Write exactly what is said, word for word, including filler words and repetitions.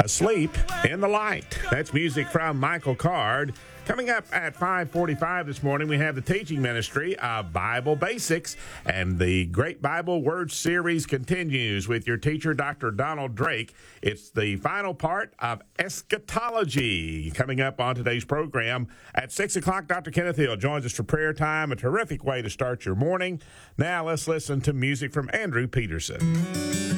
Asleep in the Light. That's music from Michael Card. Coming up at five forty-five this morning, we have the teaching ministry of Bible Basics, and the Great Bible Word Series continues with your teacher, Doctor Donald Drake. It's the final part of eschatology. Coming up on today's program at six o'clock, Doctor Kenneth Hill joins us for prayer time, a terrific way to start your morning. Now let's listen to music from Andrew Peterson.